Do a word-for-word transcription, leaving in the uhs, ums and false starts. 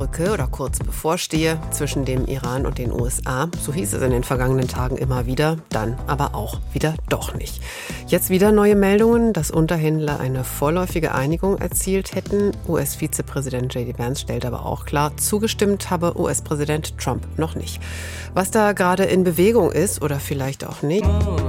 Brücke oder kurz bevorstehe zwischen dem Iran und den U S A. So hieß es in den vergangenen Tagen immer wieder, dann aber auch wieder doch nicht. Jetzt wieder neue Meldungen, dass Unterhändler eine vorläufige Einigung erzielt hätten. U S-Vizepräsident J D Vance stellt aber auch klar, zugestimmt habe U S-Präsident Trump noch nicht. Was da gerade in Bewegung ist oder vielleicht auch nicht.